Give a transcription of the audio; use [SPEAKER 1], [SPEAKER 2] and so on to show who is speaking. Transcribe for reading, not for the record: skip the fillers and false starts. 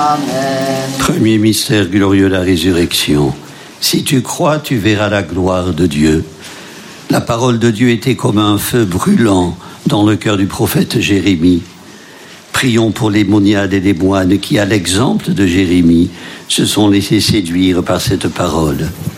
[SPEAKER 1] Amen.
[SPEAKER 2] Premier mystère glorieux, la résurrection. Si tu crois, tu verras la gloire de Dieu. La parole de Dieu était comme un feu brûlant dans le cœur du prophète Jérémie. Prions pour les moniades et les moines qui, à l'exemple de Jérémie, se sont laissés séduire par cette parole.